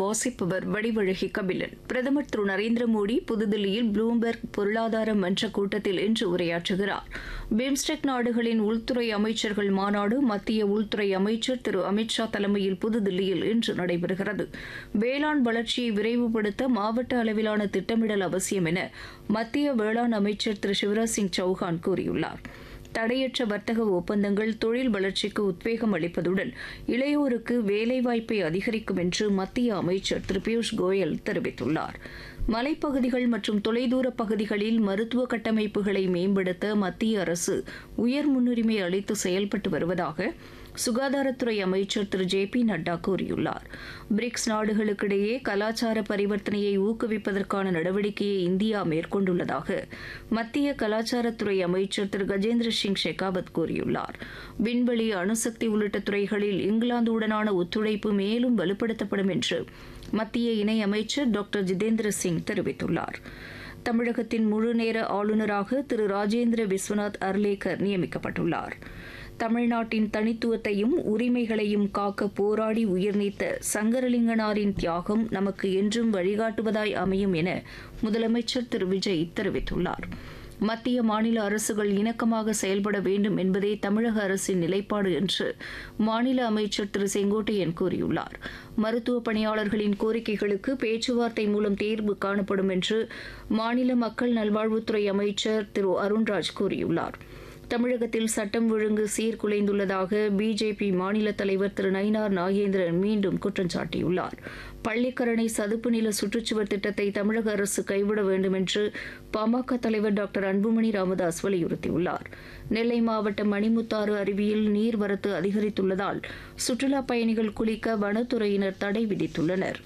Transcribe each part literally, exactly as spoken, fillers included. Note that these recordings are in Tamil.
வாசிப்பவர் வடிவழகி கபிலன். பிரதமர் திரு நரேந்திர மோடி புதுதில்லியில் ப்ளூம்பெர்க் பொருளாதார மன்ற கூட்டத்தில் இன்று உரையாற்றுகிறார். பிம்ஸ்டெக் நாடுகளின் உள்துறை அமைச்சர்கள் மாநாடு மத்திய உள்துறை அமைச்சர் திரு அமித்ஷா தலைமையில் புதுதில்லியில் இன்று நடைபெறுகிறது. வேளாண் வளர்ச்சியை விரைவுபடுத்த மாவட்ட அளவிலான திட்டமிடல் அவசியம் என மத்திய வேளாண் அமைச்சர் திரு சிவராஜ் சிங் சௌஹான் கூறியுள்ளார். தடையற்ற வர்த்தக ஒப்பந்தங்கள் தொழில் வளர்ச்சிக்கு உத்வேகம் அளிப்பதுடன் இளையோருக்கு வேலைவாய்ப்பை அதிகரிக்கும் என்று மத்திய அமைச்சர் திரு பியூஷ் கோயல் தெரிவித்துள்ளார். மலைப்பகுதிகள் மற்றும் தொலைதூர பகுதிகளில் மருத்துவ கட்டமைப்புகளை மேம்படுத்த மத்திய அரசு உயர் முன்னுரிமை அளித்து செயல்பட்டு வருவதாக சுகாதாரத்துறை அமைச்சர் திரு ஜே பி நட்டா கூறியுள்ளார். பிரிக்ஸ் நாடுகளுக்கிடையே கலாச்சார பரிவர்த்தனையை ஊக்குவிப்பதற்கான நடவடிக்கையை இந்தியா மேற்கொண்டுள்ளதாக மத்திய கலாச்சாரத்துறை அமைச்சர் திரு கஜேந்திர சிங் ஷெகாவத் கூறியுள்ளார். விண்வெளி, அணுசக்தி உள்ளிட்ட துறைகளில் இங்கிலாந்துடனான ஒத்துழைப்பு மேலும் வலுப்படுத்தப்படும் என்று மத்திய இணையமைச்சர் டாக்டர் ஜிதேந்திர சிங் தெரிவித்துள்ளார். தமிழகத்தின் முழுநேர ஆளுநராக திரு ராஜேந்திர விஸ்வநாத் அர்லேக்கர் நியமிக்கப்பட்டுள்ளார். தமிழ்நாட்டின் தனித்துவத்தையும் உரிமைகளையும் காக்க போராடி உயிர்நீத்த சங்கரலிங்கனாரின் தியாகம் நமக்கு என்றும் வழிகாட்டுவதாய் அமையும் என முதலமைச்சர் திரு விஜய் தெரிவித்துள்ளார். மத்திய மாநில அரசுகள் இணக்கமாக செயல்பட வேண்டும் என்பதே தமிழக அரசின் நிலைப்பாடு என்று மாநில அமைச்சர் திரு செங்கோட்டையன் கூறியுள்ளார். மருத்துவ பணியாளர்களின் கோரிக்கைகளுக்கு பேச்சுவார்த்தை மூலம் தீர்வு காணப்படும் என்று மாநில மக்கள் நல்வாழ்வுத்துறை அமைச்சர் திரு அருண்ராஜ் கூறியுள்ளார். தமிழகத்தில் சட்டம் ஒழுங்கு சீர்குலைந்துள்ளதாக பிஜேபி மாநில தலைவர் திரு நயினார் நாகேந்திரன் மீண்டும் குற்றம் சாட்டியுள்ளார். பள்ளிக்கரணை சதுப்பு நில சுற்றுச்சுவர் திட்டத்தை தமிழக அரசு கைவிட வேண்டும் என்று பாமக தலைவர் டாக்டர் அன்புமணி ராமதாஸ் வலியுறுத்தியுள்ளார். நெல்லை மாவட்டம் மணிமுத்தாறு அருவியில் நீர்வரத்து அதிகரித்துள்ளதால் சுற்றுலாப் பயணிகள் குளிக்க வனத்துறையினர் தடை விதித்துள்ளனர்.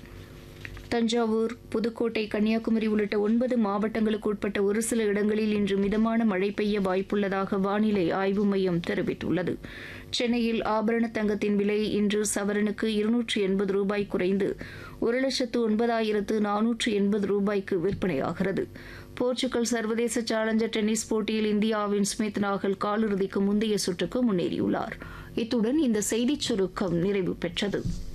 தஞ்சாவூர், புதுக்கோட்டை, கன்னியாகுமரி உள்ளிட்ட ஒன்பது மாவட்டங்களுக்கு உட்பட்ட ஒரு சில இடங்களில் இன்று மிதமான மழை பெய்ய வாய்ப்புள்ளதாக வானிலை ஆய்வு மையம் தெரிவித்துள்ளது. சென்னையில் ஆபரண தங்கத்தின் விலை இன்று சவரனுக்கு இருநூற்று எண்பது ரூபாய் குறைந்து ஒரு லட்சத்து ஒன்பதாயிரத்து நானூற்று எண்பது ரூபாய்க்கு விற்பனையாகிறது. போர்ச்சுகல் சர்வதேச சேலஞ்சர் டென்னிஸ் போட்டியில் இந்தியாவின் ஸ்மித் நாகல் காலிறுதிக்கு முந்தைய சுற்றுக்கு முன்னேறியுள்ளார். இத்துடன் இந்த செய்திச் சுருக்கம் நிறைவு பெற்றது.